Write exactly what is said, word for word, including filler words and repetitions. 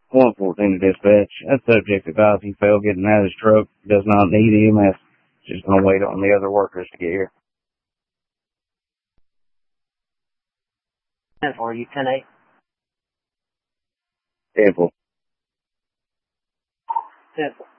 one fourteen to dispatch. That subject advised he failed getting out of his truck. Does not need E M S. Just gonna wait on the other workers to get here. ten four, you ten eight? ten four. ten four.